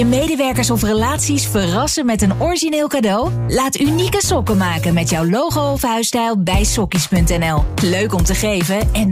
Je medewerkers of relaties verrassen met een origineel cadeau? Laat unieke sokken maken met jouw logo of huisstijl bij sokkies.nl. Leuk om te geven en